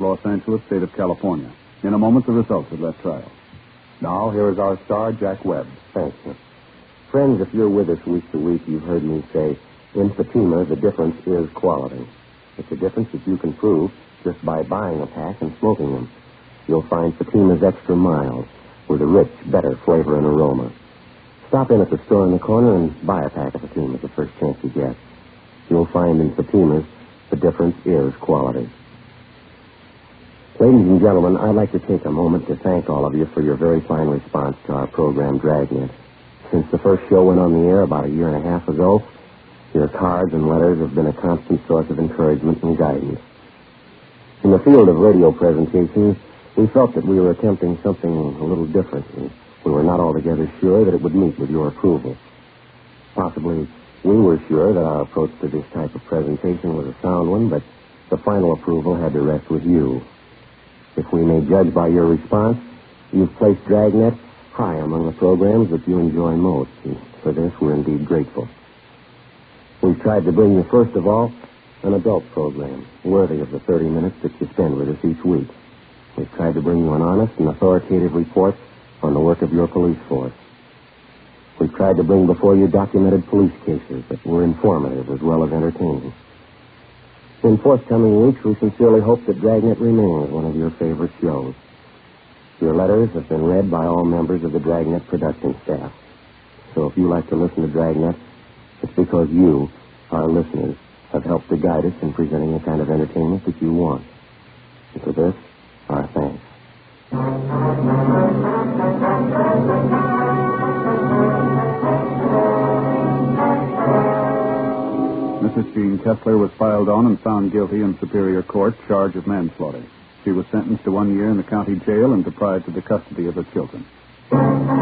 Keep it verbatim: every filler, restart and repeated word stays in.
Los Angeles, state of California. In a moment, the results of that trial. Now, here is our star, Jack Webb. Thanks, sir. Friends, if you're with us week to week, you've heard me say, in Fatima, the difference is quality. It's a difference that you can prove just by buying a pack and smoking them. You'll find Fatima's extra mild, with a rich, better flavor and aroma. Stop in at the store in the corner and buy a pack of Fatimas the first chance you get. You'll find in Fatimas, the difference is quality. Ladies and gentlemen, I'd like to take a moment to thank all of you for your very fine response to our program, Dragnet. Since the first show went on the air about a year and a half ago, your cards and letters have been a constant source of encouragement and guidance. In the field of radio presentations, we felt that we were attempting something a little different, and we were not altogether sure that it would meet with your approval. Possibly, we were sure that our approach to this type of presentation was a sound one, but the final approval had to rest with you. If we may judge by your response, you've placed Dragnet high among the programs that you enjoy most, and for this we're indeed grateful. We've tried to bring you, first of all, an adult program, worthy of the thirty minutes that you spend with us each week. We've tried to bring you an honest and authoritative report on the work of your police force. We've tried to bring before you documented police cases that were informative as well as entertaining. In forthcoming weeks, we sincerely hope that Dragnet remains one of your favorite shows. Your letters have been read by all members of the Dragnet production staff. So if you like to listen to Dragnet, it's because you, our listeners, have helped to guide us in presenting the kind of entertainment that you want. And for this, our thanks. Missus Jean Kessler was filed on and found guilty in Superior Court, charge of manslaughter. She was sentenced to one year in the county jail and deprived of the custody of her children.